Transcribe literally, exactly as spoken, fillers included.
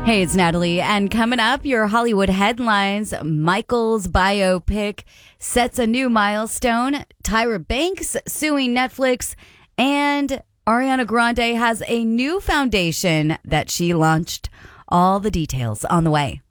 Hey, it's Natalie. And coming up, your Hollywood headlines. Michael's biopic sets a new milestone. Tyra Banks suing Netflix. And Ariana Grande has a new foundation that she launched. All the details on the way.